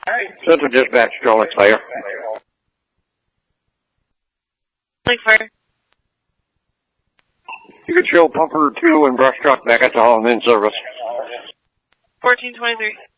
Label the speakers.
Speaker 1: Central Dispatch, Sterling Fire.
Speaker 2: Sterling Fire.
Speaker 1: You could show Pumper 2 and Brush Truck back at the home in service.
Speaker 2: 1423.